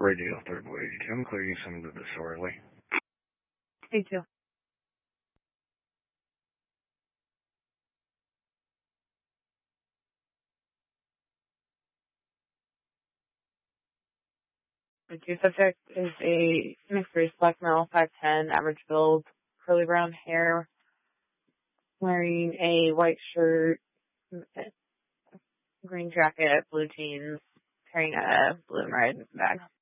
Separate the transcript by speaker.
Speaker 1: Radio, third wave. I'm clearing some of the disorderly.
Speaker 2: Me too. The two subject is a mixed race black male, 5'10", average build, curly brown hair, wearing a white shirt, green jacket, blue jeans, carrying a blue and red bag.